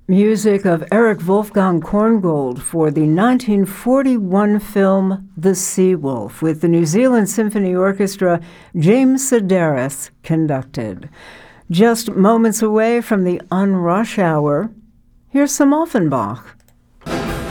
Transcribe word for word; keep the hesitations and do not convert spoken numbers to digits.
Music of Erich Wolfgang Korngold for the nineteen forty-one film The Sea Wolf, with the New Zealand Symphony Orchestra. James Sedaris conducted. Just moments away from the On Rush Hour, here's some Offenbach.